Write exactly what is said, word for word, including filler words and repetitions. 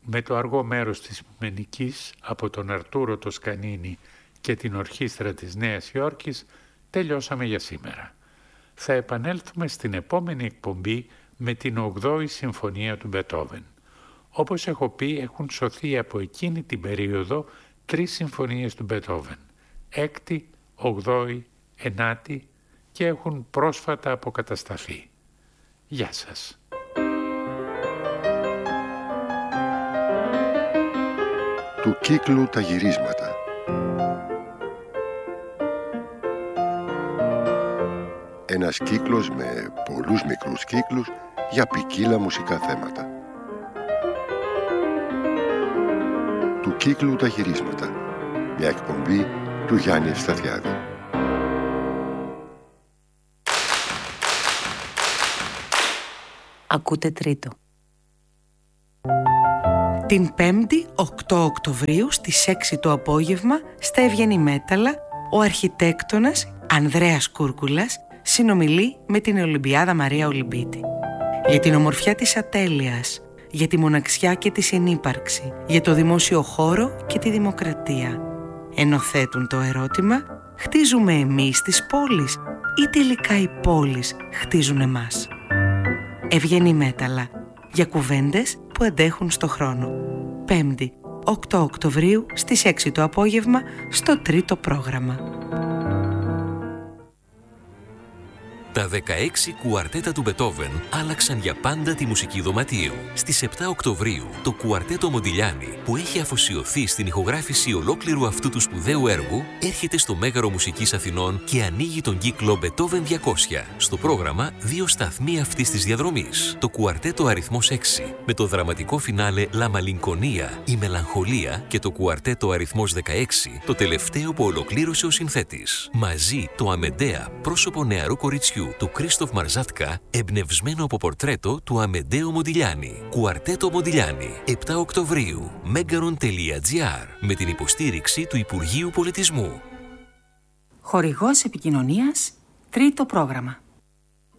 με το αργό μέρος της Μενικής από τον Αρτούρο Τοσκανίνη και την Ορχήστρα της Νέας Υόρκης τελειώσαμε για σήμερα. Θα επανέλθουμε στην επόμενη εκπομπή με την ογδόη Συμφωνία του Μπετόβεν. Όπως έχω πει, έχουν σωθεί από εκείνη την περίοδο τρεις συμφωνίες του Μπετόβεν, έκτη, ογδόη, ενάτη, και έχουν πρόσφατα αποκατασταθεί. Γεια σας. Του κύκλου τα γυρίσματα. Ένας κύκλος με πολλούς μικρούς κύκλους για ποικίλα μουσικά θέματα. Του κύκλου τα γυρίσματα. Μια εκπομπή του Γιάννη Ευσταθιάδη. Ακούτε τρίτο. Την Πέμπτη οκτώ Οκτωβρίου στις έξι το απόγευμα στα Ευγενή Μέταλλα ο αρχιτέκτονας Ανδρέας Κούρκουλας συνομιλεί με την Ολυμπιάδα Μαρία Ολυμπίτη. Για την ομορφιά της ατέλειας, για τη μοναξιά και τη συνύπαρξη, για το δημόσιο χώρο και τη δημοκρατία. Ενώ θέτουν το ερώτημα, χτίζουμε εμείς τις πόλεις ή τελικά οι πόλεις χτίζουν εμάς? Ευγενή Μέταλλα, για κουβέντες που αντέχουν στο χρόνο. Πέμπτη οκτώ Οκτωβρίου στις έξι το απόγευμα στο τρίτο πρόγραμμα. Τα δεκαέξι κουαρτέτα του Μπετόβεν άλλαξαν για πάντα τη μουσική δωματίου. Στις επτά Οκτωβρίου, το κουαρτέτο Μοντιλιάνι, που έχει αφοσιωθεί στην ηχογράφηση ολόκληρου αυτού του σπουδαίου έργου, έρχεται στο Μέγαρο Μουσικής Αθηνών και ανοίγει τον κύκλο Μπετόβεν διακόσια. Στο πρόγραμμα, δύο σταθμοί αυτής της διαδρομής. Το κουαρτέτο αριθμός έξι, με το δραματικό φινάλε La Malinconia, η Μελαγχολία, και το κουαρτέτο αριθμός δεκαέξι, το τελευταίο που ολοκλήρωσε ο συνθέτης. Μαζί, το Αμεντέα, πρόσωπο νεαρού κοριτσιού του Κρίστοφ Μαρζάτκα, εμπνευσμένο από πορτρέτο του Αμεντέο Μοντιλιάνι. Κουαρτέτο Μοντιλιάνι, επτά Οκτωβρίου, μέγαρον τελεία τζι άρ, με την υποστήριξη του Υπουργείου Πολιτισμού. Χορηγός επικοινωνίας, τρίτο πρόγραμμα.